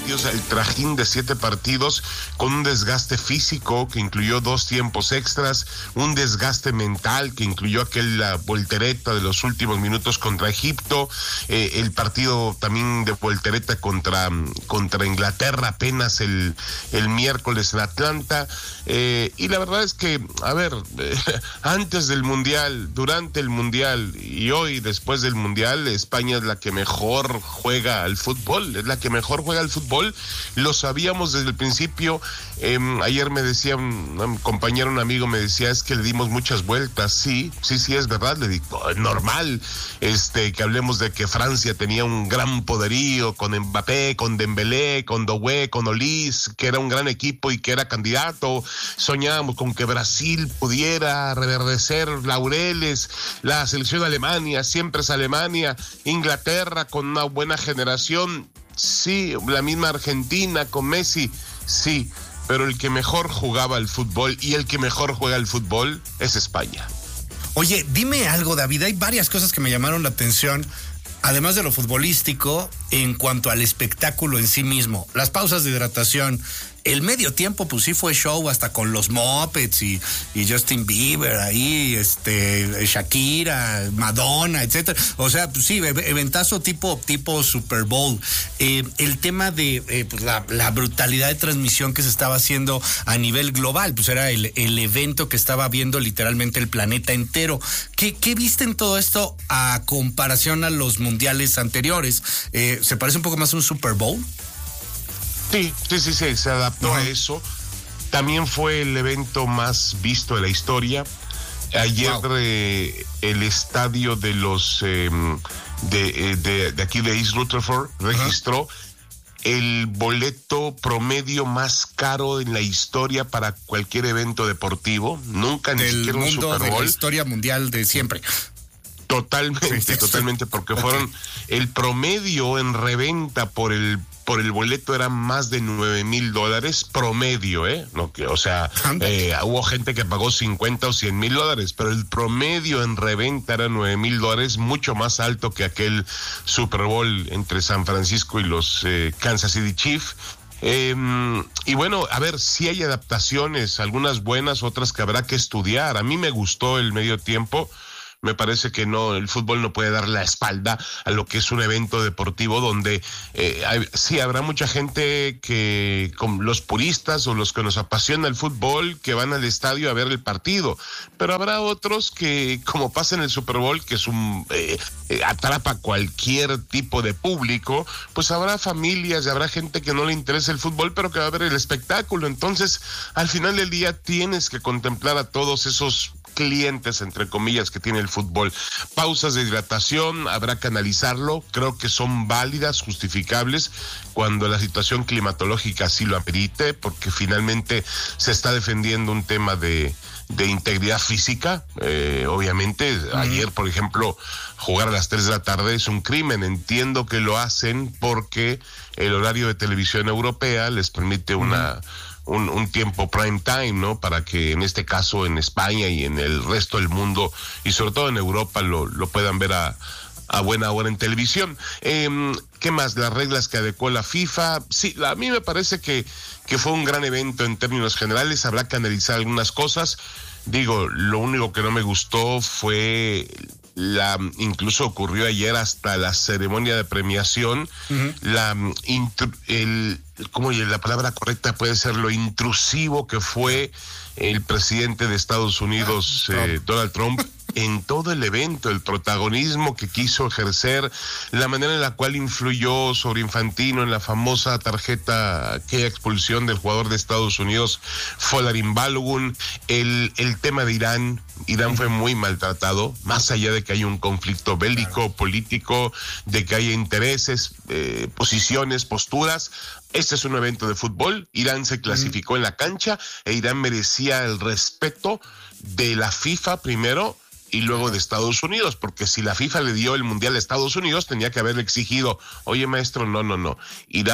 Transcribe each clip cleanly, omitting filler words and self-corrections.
partidos, el trajín de 7 partidos con un desgaste físico que incluyó 2 tiempos extras, un desgaste mental que incluyó la voltereta de los últimos minutos contra Egipto, el partido también de voltereta contra Inglaterra apenas el miércoles en Atlanta, y la verdad es que, antes del Mundial, durante el Mundial y hoy después del Mundial, España es la que mejor juega al fútbol, lo sabíamos desde el principio. Ayer me decía un compañero, un amigo me decía, es que le dimos muchas vueltas. Sí, es verdad, le digo, es normal que hablemos de que Francia tenía un gran poderío con Mbappé, con Dembélé, con Doué, con Olise, que era un gran equipo y que era candidato. Soñábamos con que Brasil pudiera reverdecer laureles, la selección de Alemania, siempre es Alemania, Inglaterra con una buena generación, sí, la misma Argentina con Messi, sí, pero el que mejor jugaba al fútbol y el que mejor juega al fútbol es España. Oye, dime algo, David, hay varias cosas que me llamaron la atención, además de lo futbolístico, en cuanto al espectáculo en sí mismo, las pausas de hidratación. El medio tiempo, pues sí fue show, hasta con los Muppets y Justin Bieber ahí, Shakira, Madonna, etcétera. O sea, pues sí, eventazo tipo Super Bowl. El tema de pues la brutalidad de transmisión que se estaba haciendo a nivel global, pues era el evento que estaba viendo literalmente el planeta entero. ¿Qué viste en todo esto a comparación a los mundiales anteriores? ¿Se parece un poco más a un Super Bowl? Sí, se adaptó a eso. También fue el evento más visto de la historia. Ayer el estadio de los de aquí de East Rutherford registró el boleto promedio más caro en la historia para cualquier evento deportivo. Nunca, ni siquiera un Super Bowl. De la historia mundial de siempre. Totalmente, porque fueron el promedio en reventa por el boleto era más de $9,000 promedio, no, o sea, hubo gente que pagó $50,000 o $100,000, pero el promedio en reventa era $9,000, mucho más alto que aquel Super Bowl entre San Francisco y los Kansas City Chiefs. Y bueno, a ver, sí hay adaptaciones, algunas buenas, otras que habrá que estudiar. A mí me gustó el medio tiempo. Me parece que no, el fútbol no puede dar la espalda a lo que es un evento deportivo donde sí habrá mucha gente que, como los puristas o los que nos apasiona el fútbol, que van al estadio a ver el partido, pero habrá otros que, como pasa en el Super Bowl, que es atrapa cualquier tipo de público, pues habrá familias y habrá gente que no le interesa el fútbol, pero que va a ver el espectáculo. Entonces, al final del día tienes que contemplar a todos esos clientes, entre comillas, que tiene el fútbol. Pausas de hidratación, habrá que analizarlo, creo que son válidas, justificables, cuando la situación climatológica así lo amerite, porque finalmente se está defendiendo un tema de integridad física. Obviamente, ayer, por ejemplo, jugar a las 3 de la tarde es un crimen. Entiendo que lo hacen porque el horario de televisión europea les permite un tiempo prime time, ¿no? Para que en este caso en España y en el resto del mundo y sobre todo en Europa lo puedan ver a buena hora en televisión. ¿Qué más? Las reglas que adecuó la FIFA. Sí, a mí me parece que fue un gran evento en términos generales. Habrá que analizar algunas cosas. Digo, lo único que no me gustó fue incluso ocurrió ayer hasta la ceremonia de premiación, la palabra correcta puede ser lo intrusivo que fue el presidente de Estados Unidos, Donald Trump, en todo el evento, el protagonismo que quiso ejercer, la manera en la cual influyó sobre Infantino en la famosa tarjeta, aquella expulsión del jugador de Estados Unidos, Folarin Balogun, el tema de Irán. Irán fue muy maltratado, más allá de que hay un conflicto bélico, político, de que haya intereses, posiciones, posturas. Este es un evento de fútbol. Irán se clasificó en la cancha e Irán merecía el respeto de la FIFA primero y luego de Estados Unidos, porque si la FIFA le dio el Mundial a Estados Unidos, tenía que haberle exigido, oye maestro, no. Irán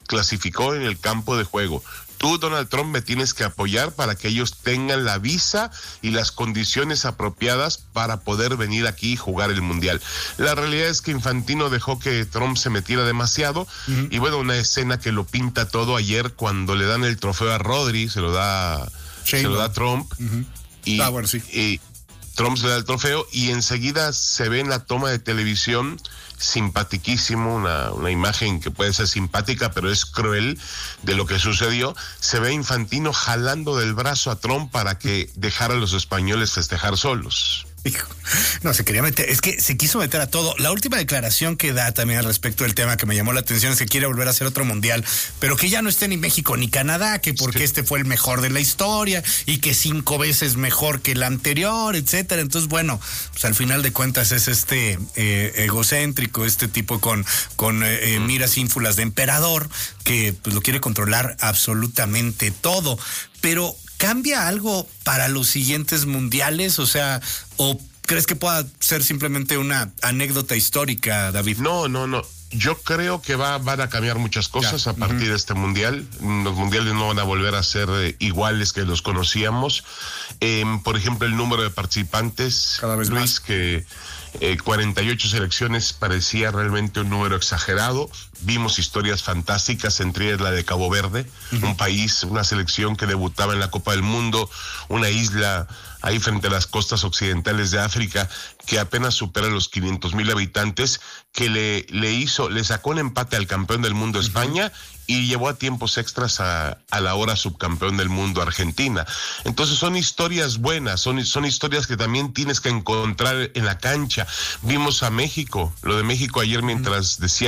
clasificó en el campo de juego. Tú, Donald Trump, me tienes que apoyar para que ellos tengan la visa y las condiciones apropiadas para poder venir aquí y jugar el Mundial. La realidad es que Infantino dejó que Trump se metiera demasiado, y bueno, una escena que lo pinta todo ayer cuando le dan el trofeo a Rodri, se lo da Trump, y Trump se le da el trofeo y enseguida se ve en la toma de televisión, simpatiquísimo, una imagen que puede ser simpática, pero es cruel de lo que sucedió. Se ve Infantino jalando del brazo a Trump para que dejara a los españoles festejar solos. No, se quería meter, es que se quiso meter a todo. La última declaración que da también al respecto del tema que me llamó la atención es que quiere volver a hacer otro mundial, pero que ya no esté ni México ni Canadá, que porque este fue el mejor de la historia y que 5 veces mejor que el anterior, etcétera. Entonces, bueno, pues al final de cuentas es egocéntrico, este tipo con miras ínfulas de emperador, que pues lo quiere controlar absolutamente todo. Pero ¿cambia algo para los siguientes mundiales? O sea, ¿o crees que pueda ser simplemente una anécdota histórica, David? No. Yo creo que van a cambiar muchas cosas a partir de este mundial. Los mundiales no van a volver a ser iguales que los conocíamos. Por ejemplo, el número de participantes, cada vez Luis, más. que 48 selecciones parecía realmente un número exagerado. Vimos historias fantásticas, entre ellas la de Cabo Verde, un país, una selección que debutaba en la Copa del Mundo, una isla ahí frente a las costas occidentales de África, que apenas supera los 500,000 habitantes, que le sacó un empate al campeón del mundo España y llevó a tiempos extras a la ahora subcampeón del mundo Argentina. Entonces son historias buenas, son historias que también tienes que encontrar en la cancha. Vimos a México, lo de México ayer mientras decía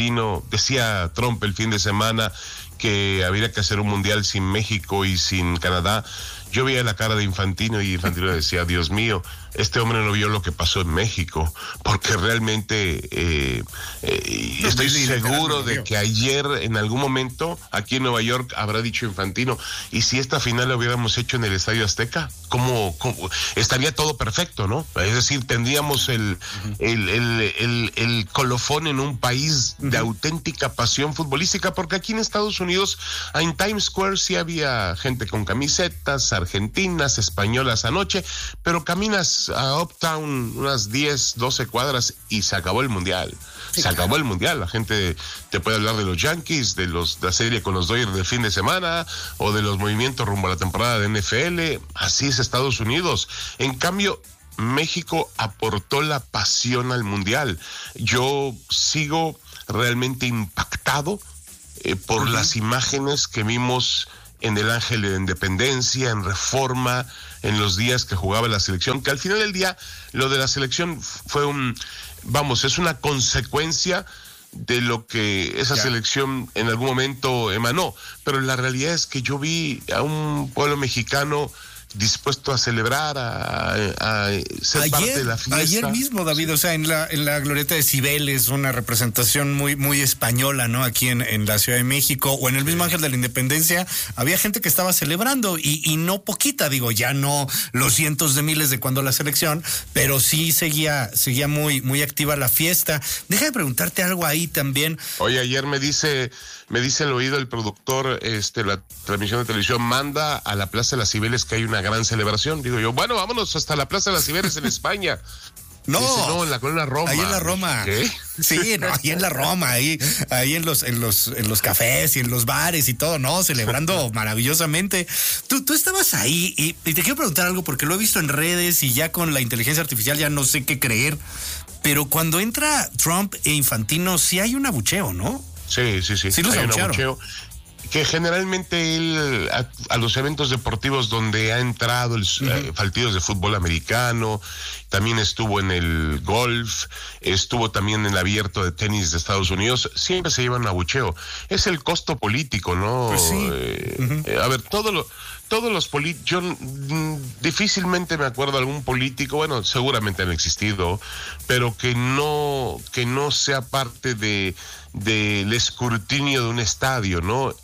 Trump el fin de semana que habría que hacer un mundial sin México y sin Canadá. Yo veía la cara de Infantino y Infantino decía, Dios mío, este hombre no vio lo que pasó en México, porque realmente estoy seguro de que ayer en algún momento aquí en Nueva York habrá dicho Infantino, ¿y si esta final la hubiéramos hecho en el Estadio Azteca? ¿Cómo estaría todo perfecto, ¿no? Es decir, tendríamos el colofón en un país de auténtica pasión futbolística, porque aquí en Estados Unidos, en Times Square sí había gente con camisetas argentinas, españolas anoche, pero caminas a Uptown unas 10, 12 cuadras y se acabó el mundial. Se acabó el mundial. La gente te puede hablar de los Yankees, de la serie con los Dodgers del fin de semana o de los movimientos rumbo a la temporada de NFL. Así es Estados Unidos. En cambio, México aportó la pasión al mundial. Yo sigo realmente impactado por las imágenes que vimos en el Ángel de la Independencia, en Reforma, en los días que jugaba la selección, que al final del día lo de la selección fue es una consecuencia de lo que esa selección en algún momento emanó, pero la realidad es que yo vi a un pueblo mexicano dispuesto a celebrar, a ser parte de la fiesta. Ayer mismo, David, o sea, en la glorieta de Cibeles, una representación muy, muy española, ¿no? Aquí en la Ciudad de México, o en el mismo Ángel de la Independencia, había gente que estaba celebrando, y no poquita, digo, ya no los cientos de miles de cuando la selección, pero sí seguía muy, muy activa la fiesta. Deja de preguntarte algo ahí también. Oye, ayer me dice el oído el productor, la transmisión de televisión, manda a la Plaza de las Cibeles que hay una gran celebración. Digo yo, bueno, vámonos hasta la Plaza de las Cibeles en España. No, en la colonia Roma. Ahí en la Roma. ¿Qué? Sí, no, ahí en la Roma, ahí en los cafés y en los bares y todo, ¿no? Celebrando maravillosamente. Tú estabas ahí y te quiero preguntar algo porque lo he visto en redes y ya con la inteligencia artificial ya no sé qué creer. Pero cuando entra Trump e Infantino, sí hay un abucheo, ¿no? Sí. Sí los hay un abuchearon. abucheo. Que generalmente él a los eventos deportivos donde ha entrado, partidos de fútbol americano, también estuvo en el golf, estuvo también en el abierto de tenis de Estados Unidos, siempre se lleva un abucheo. Es el costo político, ¿no? Pues sí. A ver, todos los políticos, yo difícilmente me acuerdo de algún político, bueno, seguramente han existido, pero que no sea parte del escrutinio de un estadio, ¿no?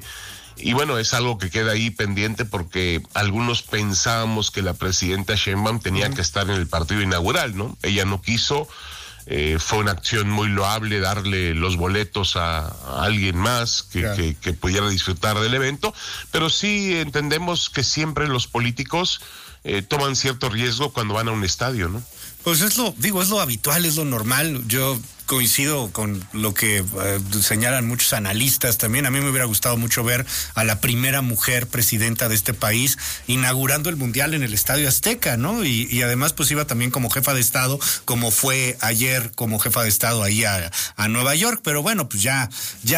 Y bueno, es algo que queda ahí pendiente porque algunos pensábamos que la presidenta Sheinbaum tenía que estar en el partido inaugural, ¿no? Ella no quiso, fue una acción muy loable darle los boletos a alguien más que pudiera disfrutar del evento, pero sí entendemos que siempre los políticos toman cierto riesgo cuando van a un estadio, ¿no? Pues es lo habitual, es lo normal. Yo coincido con lo que señalan muchos analistas también. A mí me hubiera gustado mucho ver a la primera mujer presidenta de este país inaugurando el Mundial en el Estadio Azteca, ¿no? Y además pues iba también como jefa de Estado, como fue ayer como jefa de Estado ahí a Nueva York, pero bueno, pues ya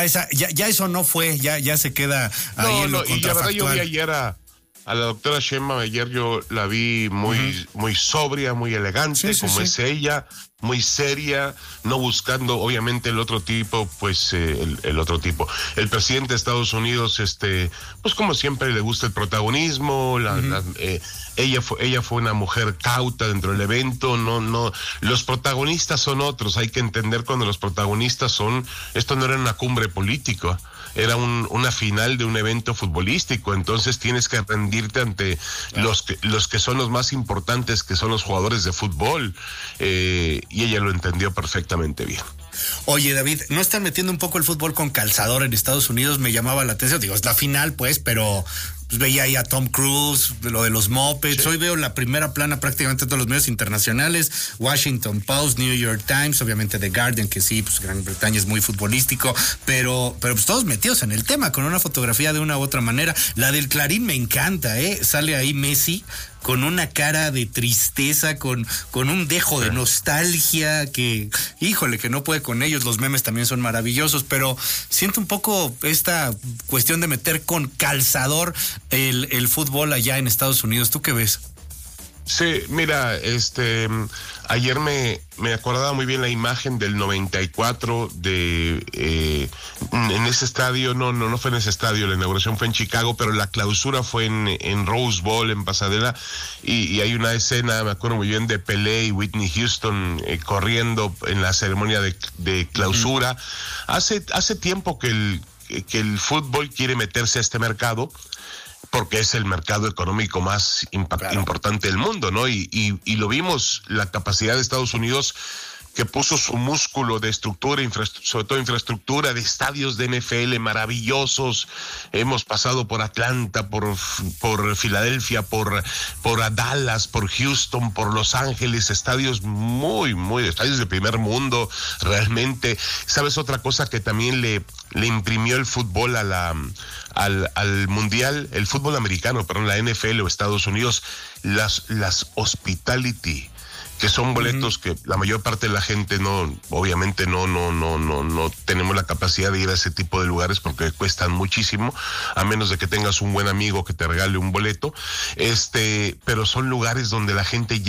eso no fue, ya se queda ahí en lo contrafactual. Y la verdad yo vi ayer a la doctora Sheinbaum, ayer yo la vi muy sobria, muy elegante, es ella, muy seria, no buscando obviamente el otro tipo, pues el otro tipo. El presidente de Estados Unidos, pues como siempre le gusta el protagonismo, ella fue una mujer cauta dentro del evento, no, los protagonistas son otros, hay que entender cuando los protagonistas esto no era una cumbre política. Era una final de un evento futbolístico, entonces tienes que rendirte ante los que son los más importantes, que son los jugadores de fútbol, y ella lo entendió perfectamente bien. Oye, David, ¿no están metiendo un poco el fútbol con calzador en Estados Unidos? Me llamaba la atención, digo, es la final, pues, pero pues veía ahí a Tom Cruise, lo de los Muppets. Sí. Hoy veo la primera plana prácticamente de todos los medios internacionales, Washington Post, New York Times, obviamente The Guardian, que sí, pues Gran Bretaña es muy futbolístico, pero pues todos metidos en el tema, con una fotografía de una u otra manera. La del Clarín me encanta, sale ahí Messi con una cara de tristeza, con un dejo de nostalgia que, híjole, que no puede con ellos. Los memes también son maravillosos, pero siento un poco esta cuestión de meter con calzador el fútbol allá en Estados Unidos. ¿Tú qué ves? Sí, mira, ayer me acordaba muy bien la imagen del 94 en ese estadio, no fue en ese estadio, la inauguración fue en Chicago, pero la clausura fue en Rose Bowl, en Pasadena, y hay una escena, me acuerdo muy bien, de Pelé y Whitney Houston corriendo en la ceremonia de clausura. Hace tiempo que el fútbol quiere meterse a este mercado, porque es el mercado económico más importante del mundo, ¿no? Y lo vimos, la capacidad de Estados Unidos, que puso su músculo de estructura, sobre todo infraestructura, de estadios de NFL maravillosos. Hemos pasado por Atlanta, por Filadelfia, por Dallas, por Houston, por Los Ángeles, estadios estadios de primer mundo, realmente. ¿Sabes otra cosa que también le imprimió el fútbol al mundial, el fútbol americano, la NFL o Estados Unidos? Las hospitality, que son boletos que la mayor parte de la gente obviamente no tenemos la capacidad de ir a ese tipo de lugares porque cuestan muchísimo, a menos de que tengas un buen amigo que te regale un boleto, pero son lugares donde la gente